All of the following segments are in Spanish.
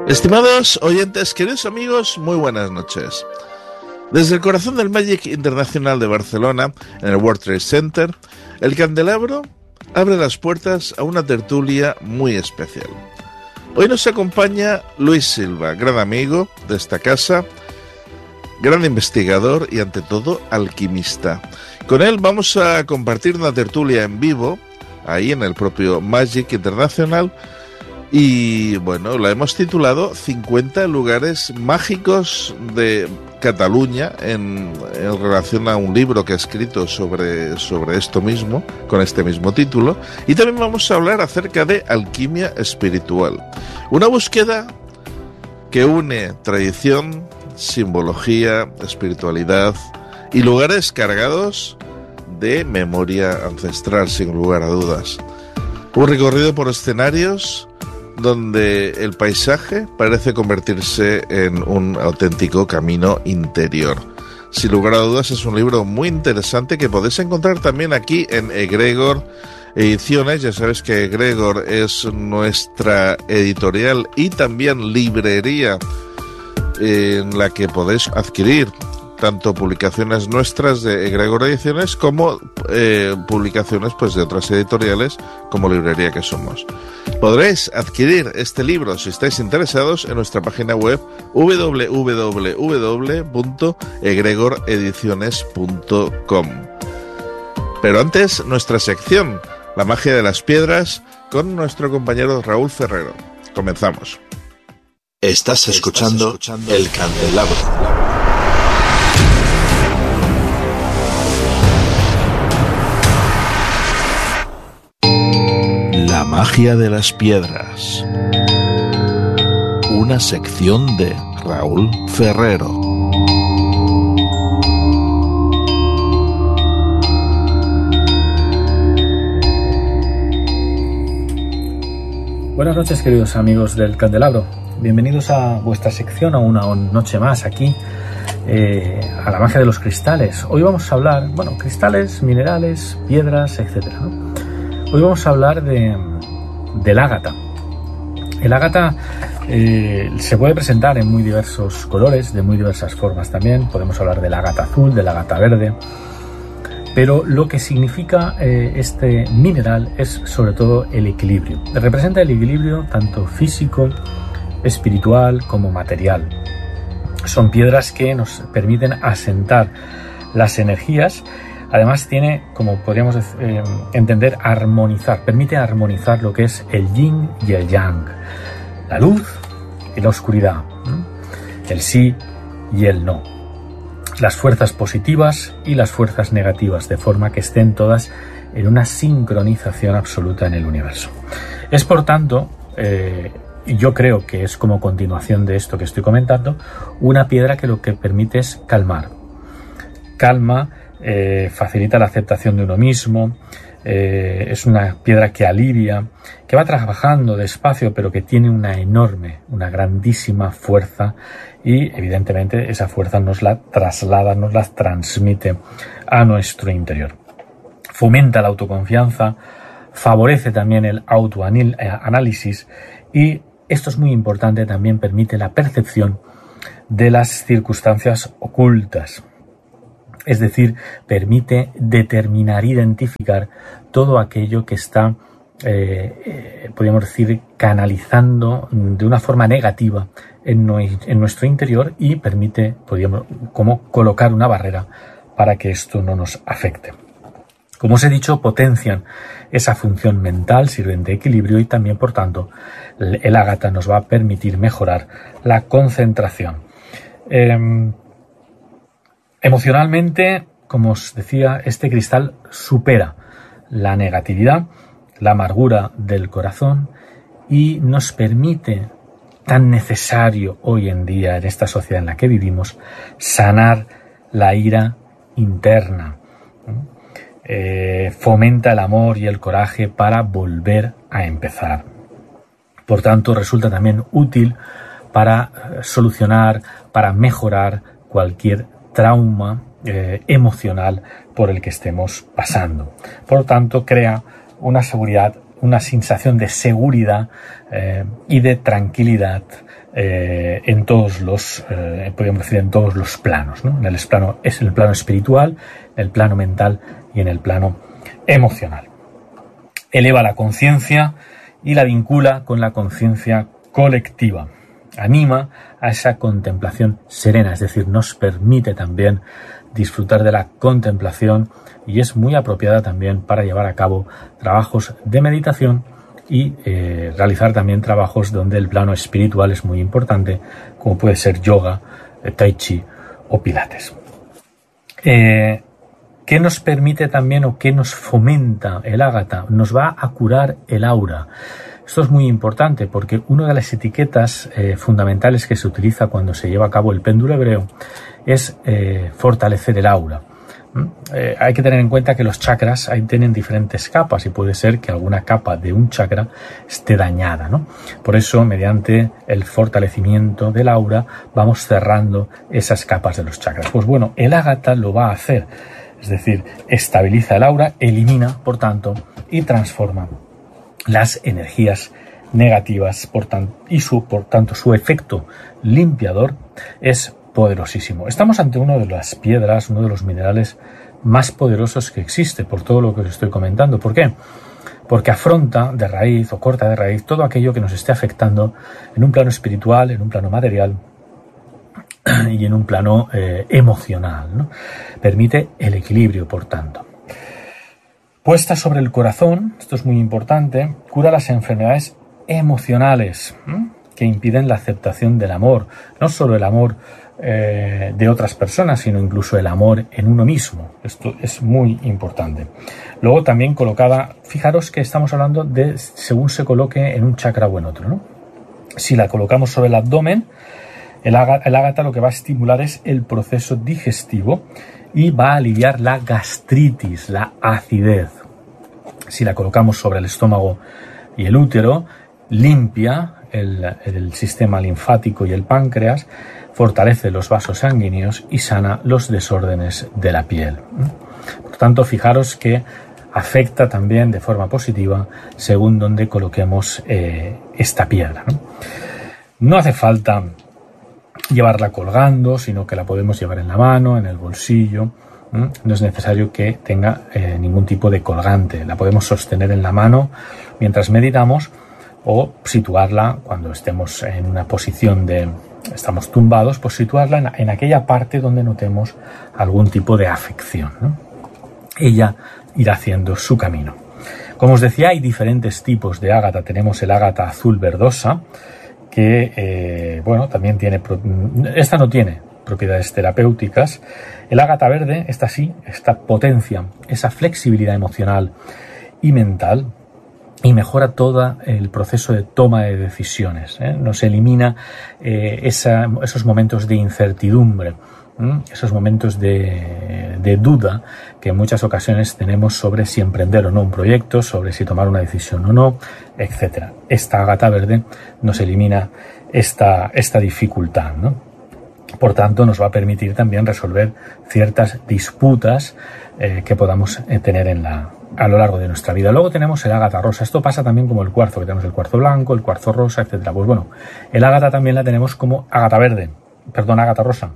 Estimados oyentes, queridos amigos, muy buenas noches. Desde el corazón del Magic Internacional de Barcelona, en el World Trade Center, el Candelabro abre las puertas a una tertulia muy especial. Hoy nos acompaña Luis Silva, gran amigo de esta casa, gran investigador y, ante todo, alquimista. Con él vamos a compartir una tertulia en vivo, ahí en el propio Magic Internacional, y bueno, la hemos titulado 50 lugares mágicos de Cataluña en relación a un libro que ha escrito sobre esto mismo, con este mismo título. Y también vamos a hablar acerca de alquimia espiritual, una búsqueda que une tradición, simbología, espiritualidad y lugares cargados de memoria ancestral, sin lugar a dudas. Un recorrido por escenarios donde el paisaje parece convertirse en un auténtico camino interior. Sin lugar a dudas es un libro muy interesante que podéis encontrar también aquí en Egregor Ediciones. Ya sabes que Egregor es nuestra editorial y también librería en la que podéis adquirir tanto publicaciones nuestras de Egregor Ediciones como publicaciones pues de otras editoriales como librería que somos. Podréis adquirir este libro, si estáis interesados, en nuestra página web www.egregorediciones.com. Pero antes, nuestra sección, La magia de las piedras, con nuestro compañero Raúl Ferrero. Comenzamos. Estás escuchando El Candelabro. La magia de las piedras. Una sección de Raúl Ferrero. Buenas noches, queridos amigos del Candelabro. Bienvenidos a vuestra sección, a una noche más aquí, a la magia de los cristales. Hoy vamos a hablar, cristales, minerales, piedras, etcétera, ¿no? Hoy vamos a hablar del ágata. El ágata se puede presentar en muy diversos colores, de muy diversas formas también. Podemos hablar del ágata azul, del ágata verde. Pero lo que significa este mineral es sobre todo el equilibrio. Representa el equilibrio tanto físico, espiritual como material. Son piedras que nos permiten asentar las energías. Además tiene, como podríamos entender, permite armonizar lo que es el yin y el yang, la luz y la oscuridad, el sí y el no, las fuerzas positivas y las fuerzas negativas, de forma que estén todas en una sincronización absoluta en el universo. Es, por tanto, yo creo que es como continuación de esto que estoy comentando, una piedra que lo que permite es calma, facilita la aceptación de uno mismo, es una piedra que alivia, que va trabajando despacio, pero que tiene una grandísima fuerza, y evidentemente esa fuerza nos la traslada, nos la transmite a nuestro interior. Fomenta la autoconfianza, favorece también el autoanálisis, y esto es muy importante, también permite la percepción de las circunstancias ocultas. Es decir, permite determinar, identificar todo aquello que está, podríamos decir, canalizando de una forma negativa en nuestro interior, y permite, como colocar una barrera para que esto no nos afecte. Como os he dicho, potencian esa función mental, sirven de equilibrio, y también, por tanto, el ágata nos va a permitir mejorar la concentración. Emocionalmente, como os decía, este cristal supera la negatividad, la amargura del corazón, y nos permite, tan necesario hoy en día en esta sociedad en la que vivimos, sanar la ira interna. Fomenta el amor y el coraje para volver a empezar. Por tanto, resulta también útil para solucionar, para mejorar cualquier trauma emocional por el que estemos pasando. Por lo tanto, crea una seguridad una sensación de seguridad y de tranquilidad en todos los, podríamos decir, en todos los planos, ¿no? En el plano espiritual, en el plano mental y en el plano emocional. Eleva la conciencia y la vincula con la conciencia colectiva. Anima a esa contemplación serena, es decir, nos permite también disfrutar de la contemplación y es muy apropiada también para llevar a cabo trabajos de meditación y realizar también trabajos donde el plano espiritual es muy importante, como puede ser yoga, tai chi o pilates. ¿Qué nos permite también o qué nos fomenta el ágata? Nos va a curar el aura. Esto es muy importante porque una de las etiquetas fundamentales que se utiliza cuando se lleva a cabo el péndulo hebreo es fortalecer el aura. Hay que tener en cuenta que los chakras ahí tienen diferentes capas y puede ser que alguna capa de un chakra esté dañada, ¿no? Por eso, mediante el fortalecimiento del aura, vamos cerrando esas capas de los chakras. Pues bueno, el ágata lo va a hacer, es decir, estabiliza el aura, elimina, por tanto, y transforma las energías negativas, por tanto su efecto limpiador es poderosísimo. Estamos ante una de las piedras, uno de los minerales más poderosos que existe, por todo lo que os estoy comentando. ¿Por qué? Porque afronta de raíz o corta de raíz todo aquello que nos esté afectando en un plano espiritual, en un plano material y en un plano emocional, ¿no? Permite el equilibrio, por tanto. Puesta sobre el corazón, esto es muy importante, cura las enfermedades emocionales que impiden la aceptación del amor, no solo el amor de otras personas, sino incluso el amor en uno mismo. Esto es muy importante. Luego también colocada, fijaros que estamos hablando de según se coloque en un chakra o en otro, ¿no? Si la colocamos sobre el abdomen, el ágata lo que va a estimular es el proceso digestivo y va a aliviar la gastritis, la acidez. Si la colocamos sobre el estómago y el útero, limpia el sistema linfático y el páncreas, fortalece los vasos sanguíneos y sana los desórdenes de la piel. Por tanto, fijaros que afecta también de forma positiva según donde coloquemos esta piedra, ¿no? No hace falta llevarla colgando, sino que la podemos llevar en la mano, en el bolsillo. No es necesario que tenga ningún tipo de colgante. La podemos sostener en la mano mientras meditamos o situarla cuando estemos en una posición estamos tumbados, pues situarla en aquella parte donde notemos algún tipo de afección, ¿no? Ella irá haciendo su camino. Como os decía, hay diferentes tipos de ágata. Tenemos el ágata azul verdosa, que también tiene, esta no tiene propiedades terapéuticas. El ágata verde, esta sí, esta potencia esa flexibilidad emocional y mental y mejora todo el proceso de toma de decisiones, Nos elimina esos momentos de incertidumbre, esos momentos de duda que en muchas ocasiones tenemos sobre si emprender o no un proyecto, sobre si tomar una decisión o no, etcétera. Esta ágata verde nos elimina esta dificultad, ¿no? Por tanto, nos va a permitir también resolver ciertas disputas que podamos tener a lo largo de nuestra vida. Luego tenemos el ágata rosa. Esto pasa también como el cuarzo, que tenemos el cuarzo blanco, el cuarzo rosa, etcétera. Pues bueno, el ágata también la tenemos como ágata rosa.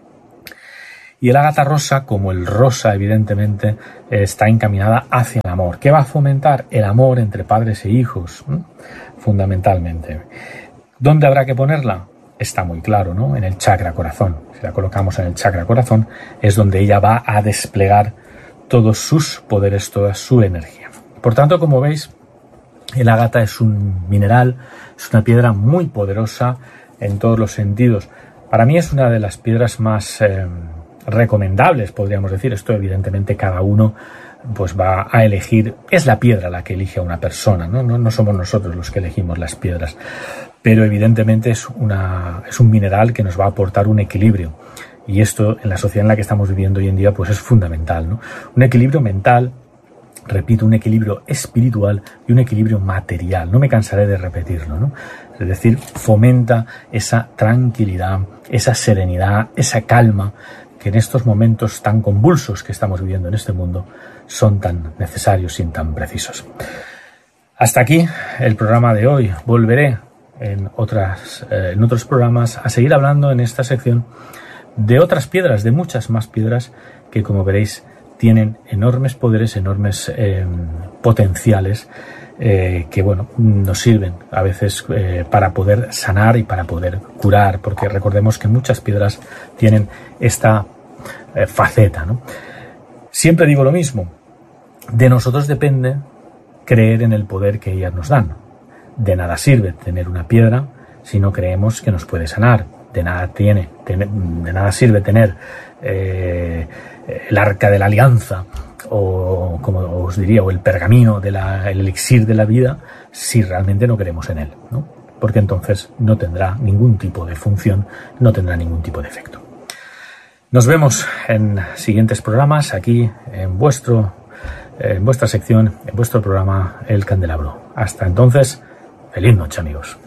Y el ágata rosa, como el rosa, evidentemente, está encaminada hacia el amor. ¿Qué va a fomentar? El amor entre padres e hijos, fundamentalmente. ¿Dónde habrá que ponerla? Está muy claro, ¿no? En el chakra corazón. Si la colocamos en el chakra corazón, es donde ella va a desplegar todos sus poderes, toda su energía. Por tanto, como veis, el ágata es un mineral, es una piedra muy poderosa en todos los sentidos. Para mí es una de las piedras más recomendables, podríamos decir. Esto evidentemente cada uno pues va a elegir, es la piedra la que elige a una persona, ¿no? No somos nosotros los que elegimos las piedras, pero evidentemente es un mineral que nos va a aportar un equilibrio, y esto en la sociedad en la que estamos viviendo hoy en día pues es fundamental, ¿no? Un equilibrio mental, repito, un equilibrio espiritual y un equilibrio material. No me cansaré de repetirlo, ¿no? Es decir, fomenta esa tranquilidad, esa serenidad, esa calma que en estos momentos tan convulsos que estamos viviendo en este mundo son tan necesarios y tan precisos. Hasta aquí el programa de hoy. Volveré en otros programas a seguir hablando en esta sección de otras piedras, de muchas más piedras que, como veréis, tienen enormes poderes, enormes potenciales que, bueno, nos sirven a veces para poder sanar y para poder curar, porque recordemos que muchas piedras tienen esta faceta, ¿no? Siempre digo lo mismo, de nosotros depende creer en el poder que ellas nos dan. De nada sirve tener una piedra si no creemos que nos puede sanar. De nada sirve tener el arca de la alianza o, como os diría, o el pergamino el elixir de la vida si realmente no creemos en él, ¿no? Porque entonces no tendrá ningún tipo de función, no tendrá ningún tipo de efecto. Nos vemos en siguientes programas aquí en vuestra sección, en vuestro programa El Candelabro. Hasta entonces, feliz noche, amigos.